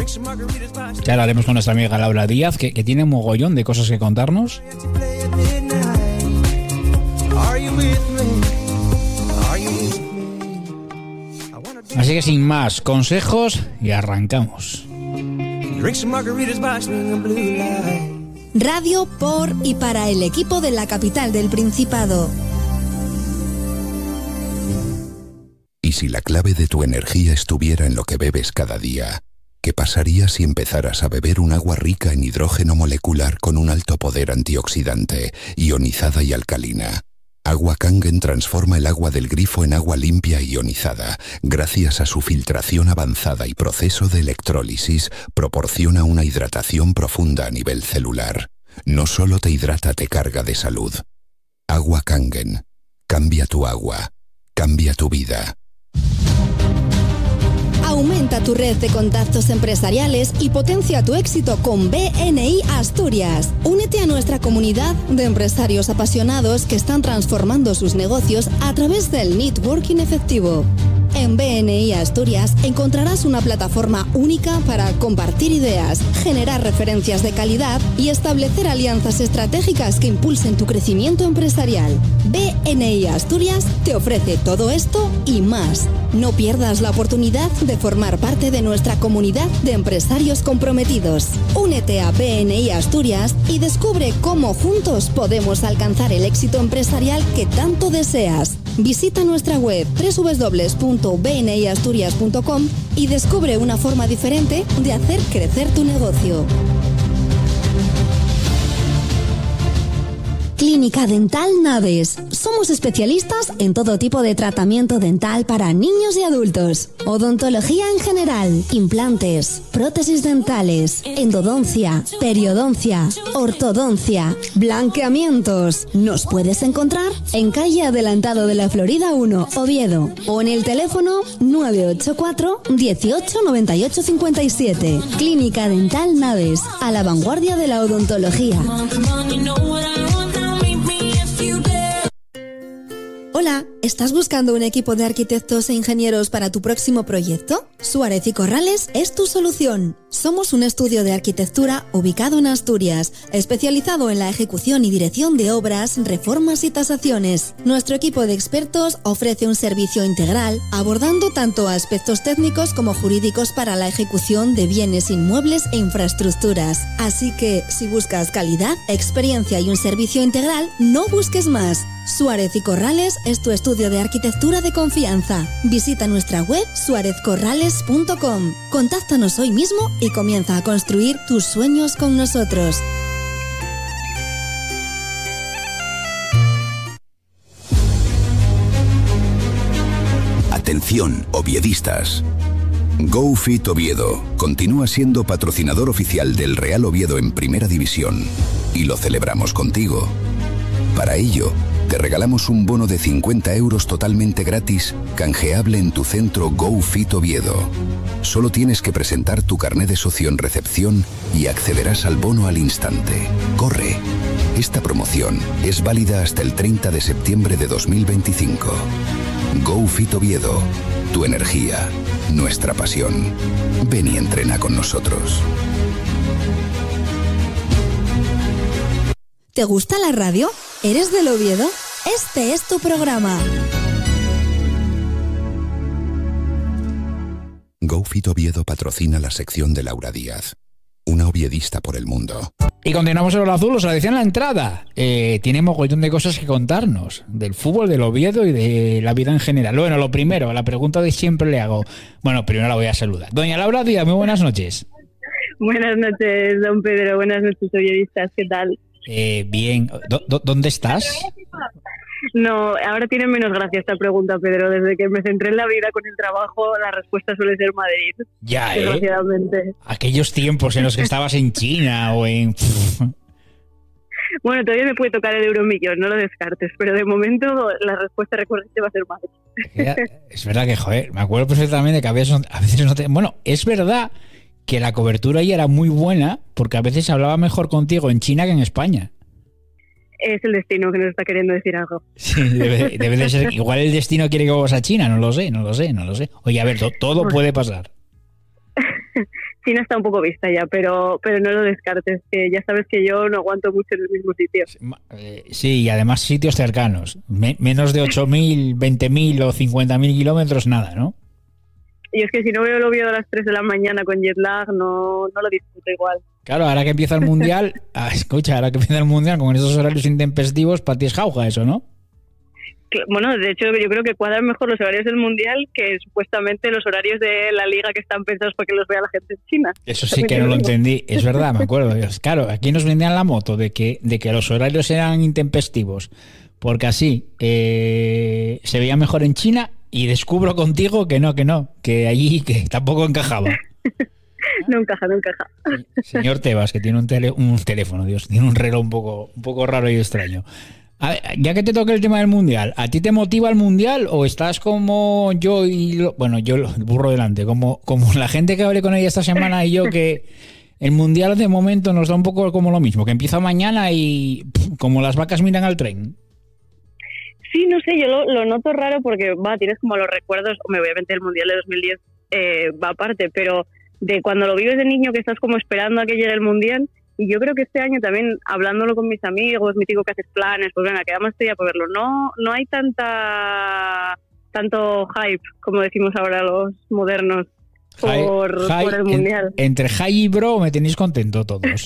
Ya lo haremos con nuestra amiga Laura Díaz, que tiene un mogollón de cosas que contarnos. Así que sin más consejos y arrancamos. Radio por y para el equipo de la capital del Principado. ¿Y si la clave de tu energía estuviera en lo que bebes cada día? ¿Qué pasaría si empezaras a beber un agua rica en hidrógeno molecular con un alto poder antioxidante, ionizada y alcalina? Agua Kangen transforma el agua del grifo en agua limpia e ionizada. Gracias a su filtración avanzada y proceso de electrólisis, proporciona una hidratación profunda a nivel celular. No solo te hidrata, te carga de salud. Agua Kangen. Cambia tu agua. Cambia tu vida. Aumenta tu red de contactos empresariales y potencia tu éxito con BNI Asturias. Únete a nuestra comunidad de empresarios apasionados que están transformando sus negocios a través del networking efectivo. En BNI Asturias encontrarás una plataforma única para compartir ideas, generar referencias de calidad y establecer alianzas estratégicas que impulsen tu crecimiento empresarial. BNI Asturias te ofrece todo esto y más. No pierdas la oportunidad de formar parte de nuestra comunidad de empresarios comprometidos. Únete a BNI Asturias y descubre cómo juntos podemos alcanzar el éxito empresarial que tanto deseas. Visita nuestra web www.bniasturias.com y descubre una forma diferente de hacer crecer tu negocio. Clínica Dental Naves. Somos especialistas en todo tipo de tratamiento dental para niños y adultos. Odontología en general, implantes, prótesis dentales, endodoncia, periodoncia, ortodoncia, blanqueamientos. Nos puedes encontrar en calle Adelantado de la Florida 1, Oviedo, o en el teléfono 984 18 98 57. Clínica Dental Naves, a la vanguardia de la odontología. Hola, ¿estás buscando un equipo de arquitectos e ingenieros para tu próximo proyecto? Suárez y Corrales es tu solución. Somos un estudio de arquitectura ubicado en Asturias, especializado en la ejecución y dirección de obras, reformas y tasaciones. Nuestro equipo de expertos ofrece un servicio integral, abordando tanto aspectos técnicos como jurídicos para la ejecución de bienes inmuebles e infraestructuras. Así que, si buscas calidad, experiencia y un servicio integral, no busques más. Suárez y Corrales es tu estudio de arquitectura de confianza. Visita nuestra web suarezcorrales.com. Contáctanos hoy mismo y comienza a construir tus sueños con nosotros. Atención, oviedistas. GoFit Oviedo continúa siendo patrocinador oficial del Real Oviedo en Primera División y lo celebramos contigo. Para ello, te regalamos un bono de 50 euros totalmente gratis, canjeable en tu centro GoFit Oviedo. Solo tienes que presentar tu carné de socio en recepción y accederás al bono al instante. ¡Corre! Esta promoción es válida hasta el 30 de septiembre de 2025. GoFit Oviedo. Tu energía, nuestra pasión. Ven y entrena con nosotros. ¿Te gusta la radio? ¿Eres del Oviedo? Este es tu programa. GoFit Oviedo patrocina la sección de Laura Díaz, una oviedista por el mundo. Y continuamos en Hora Azul, os lo decía en la entrada. Tiene mogollón de cosas que contarnos, del fútbol, del Oviedo y de la vida en general. Bueno, lo primero, la pregunta de siempre le hago. Bueno, primero la voy a saludar. Doña Laura Díaz, muy buenas noches. Buenas noches, don Pedro. Buenas noches, oviedistas. ¿Qué tal? Bien. ¿Dónde estás? No, ahora tiene menos gracia esta pregunta, Pedro. Desde que me centré en la vida con el trabajo, la respuesta suele ser Madrid. Ya, desgraciadamente. Aquellos tiempos en los que estabas en China o en... Bueno, todavía me puede tocar el euromillón, no lo descartes, pero de momento la respuesta recurrente va a ser Madrid. Es verdad que, joder, me acuerdo perfectamente que a veces no te... Bueno, es verdad que la cobertura ahí era muy buena porque a veces hablaba mejor contigo en China que en España. Es el destino que nos está queriendo decir algo. Sí, debe de ser. Igual el destino quiere que vamos a China, no lo sé. Oye, a ver, todo puede pasar. China está un poco vista ya, pero no lo descartes, que ya sabes que yo no aguanto mucho en el mismo sitio. Sí, y además sitios cercanos. Menos de 8.000, 20.000 o 50.000 kilómetros, nada, ¿no? Y es que si no veo el Oviedo a las 3 de la mañana con jet lag, no lo disfruto igual. Claro, ahora que empieza el Mundial, ahora que empieza el Mundial con esos horarios intempestivos, para ti es jauja eso, ¿no? Bueno, de hecho yo creo que cuadran mejor los horarios del Mundial que supuestamente los horarios de la Liga que están pensados para que los vea la gente en China. Eso sí que no lo entendí, es verdad, me acuerdo. Claro, aquí nos vendían la moto de que los horarios eran intempestivos, porque así se veía mejor en China y descubro contigo que no, que allí que tampoco encajaba. No encaja. Señor Tebas, que tiene un teléfono, Dios, tiene un reloj un poco raro y extraño. A ver, ya que te toca el tema del Mundial, ¿a ti te motiva el Mundial o estás como yo yo el burro delante, como la gente que hablé con ella esta semana y yo, que el Mundial de momento nos da un poco como lo mismo, que empieza mañana y como las vacas miran al tren? Sí, no sé, yo lo noto raro porque tienes como los recuerdos, obviamente el Mundial de 2010 va aparte, pero de cuando lo vives de niño que estás como esperando a que llegue el Mundial. Y yo creo que este año también, hablándolo con mis amigos, mi tío que haces planes, pues venga, quedamos este día por verlo. No hay tanto hype, como decimos ahora los modernos, por el Mundial. Entre Hype y Bro me tenéis contento todos.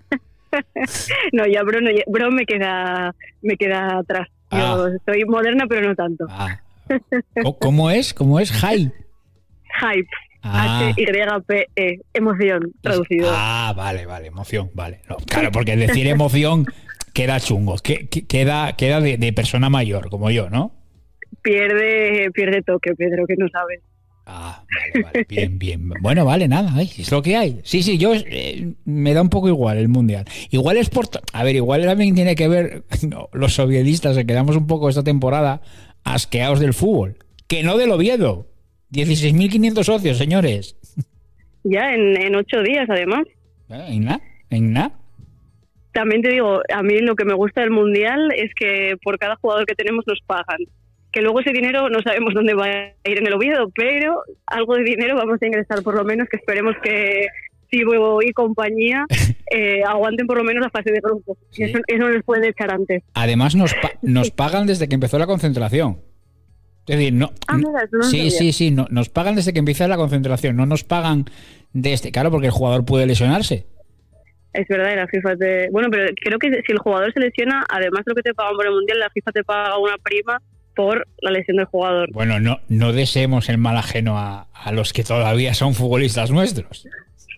No, ya Bro me queda atrás. Yo soy moderna, pero no tanto. ¿Cómo es? Hype. Hype. H-Y-P-E, emoción, traducido. Vale, emoción, vale. No, claro, porque decir emoción queda chungo, queda de persona mayor, como yo, ¿no? Pierde toque, Pedro, que no sabes. Vale, bien. Bueno, vale, nada, es lo que hay. Sí, yo me da un poco igual el Mundial. Igual es igual también tiene que ver los sovietistas, que quedamos un poco esta temporada asqueados del fútbol, que no del Oviedo. 16.500 socios, señores. Ya, en 8 días, además. En nada. También te digo, a mí lo que me gusta del Mundial es que por cada jugador que tenemos nos pagan. Que luego ese dinero no sabemos dónde va a ir en el Oviedo, pero algo de dinero vamos a ingresar, por lo menos, que esperemos que Sibo y compañía aguanten por lo menos la fase de grupos. Sí. Eso no les puede echar antes. Además, nos pagan desde que empezó la concentración. Es decir, sí, nos pagan desde que empieza la concentración, no nos pagan claro, porque el jugador puede lesionarse. Es verdad, la FIFA bueno, pero creo que si el jugador se lesiona, además de lo que te pagan por el Mundial, la FIFA te paga una prima por la lesión del jugador. Bueno, no deseemos el mal ajeno a los que todavía son futbolistas nuestros.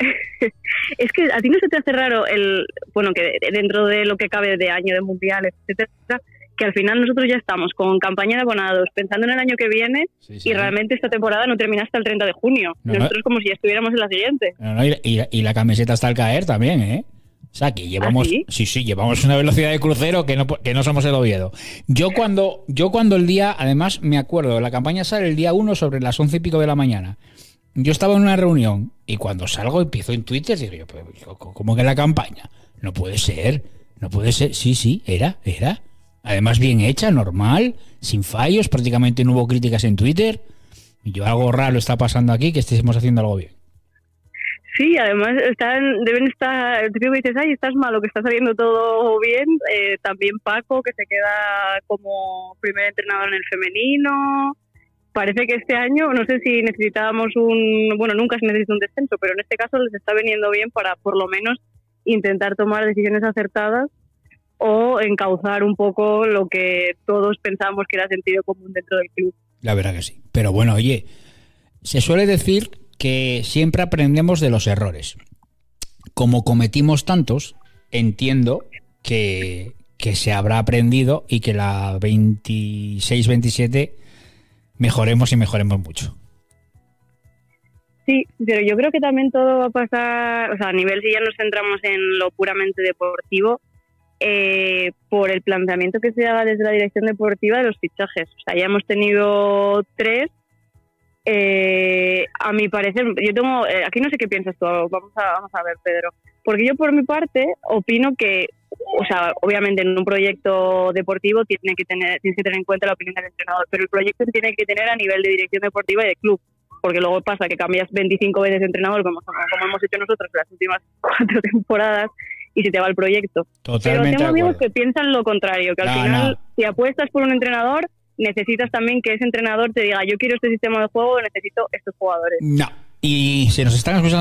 Es que a ti no se te hace raro que dentro de lo que cabe de año de Mundial, etcétera, que al final nosotros ya estamos con campaña de abonados, pensando en el año que viene, sí. Y realmente esta temporada no termina hasta el 30 de junio. Nosotros como si ya estuviéramos en la siguiente. Y la camiseta hasta al caer también, ¿eh? O sea, que llevamos, sí, llevamos una velocidad de crucero que no somos el Oviedo. Yo cuando el día, además me acuerdo, la campaña sale el día 1 sobre las 11 y pico de la mañana. Yo estaba en una reunión y cuando salgo empiezo en Twitter, digo yo, ¿cómo que la campaña? No puede ser. Sí, era. Además bien hecha, normal, sin fallos, prácticamente no hubo críticas en Twitter. Y yo, algo raro está pasando aquí, que estemos haciendo algo bien. Sí, además deben estar, el típico que dices, estás malo, que está saliendo todo bien. También Paco, que se queda como primer entrenador en el femenino. Parece que este año, no sé si necesitábamos nunca se necesita un descenso, pero en este caso les está viniendo bien para por lo menos intentar tomar decisiones acertadas o encauzar un poco lo que todos pensamos que era sentido común dentro del club. La verdad que sí. Pero bueno, oye, se suele decir que siempre aprendemos de los errores. Como cometimos tantos, entiendo que se habrá aprendido y que la 26-27 mejoremos mucho. Sí, pero yo creo que también todo va a pasar, a nivel si ya nos centramos en lo puramente deportivo, por el planteamiento que se haga desde la dirección deportiva de los fichajes. Ya hemos tenido 3. A mi parecer, yo tengo, aquí no sé qué piensas tú, vamos a ver, Pedro, porque yo por mi parte opino que, obviamente en un proyecto deportivo tienes que tener en cuenta la opinión del entrenador, pero el proyecto se tiene que tener a nivel de dirección deportiva y de club. porque luego pasa que cambias 25 veces de entrenador, como hemos hecho nosotros en las últimas 4 temporadas, y se te va el proyecto. Totalmente. Pero tengo amigos que piensan lo contrario, que al final, si apuestas por un entrenador, necesitas también que ese entrenador te diga, yo quiero este sistema de juego, necesito estos jugadores. No. Y se nos están escuchando